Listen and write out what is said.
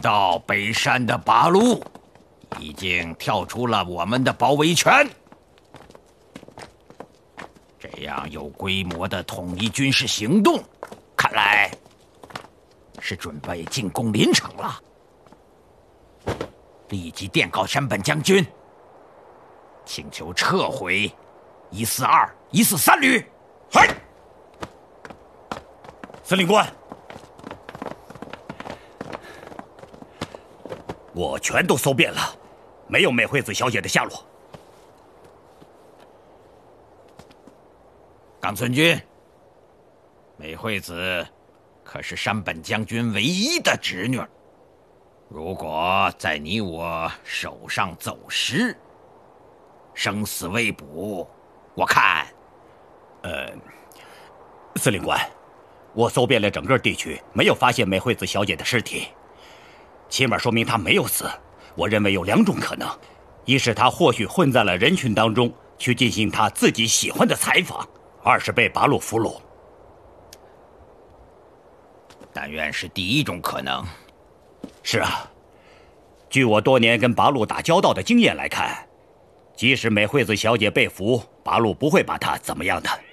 到北山的八路已经跳出了我们的包围圈，这样有规模的统一军事行动，看来是准备进攻临城了。立即电告山本将军，请求撤回142、143旅。 嗨，司令官，我全都搜遍了，没有美惠子小姐的下落。 冈村君，美惠子可是山本将军唯一的侄女，如果在你我手上走失，生死未卜，我看， 司令官，我搜遍了整个地区，没有发现美惠子小姐的尸体，起码说明她没有死。我认为有2种可能：一是她或许混在了人群当中，去进行她自己喜欢的采访；二是被八路俘虏。 但愿是第一种可能。 是啊，据我多年跟八路打交道的经验来看，即使美惠子小姐被俘，八路不会把她怎么样的。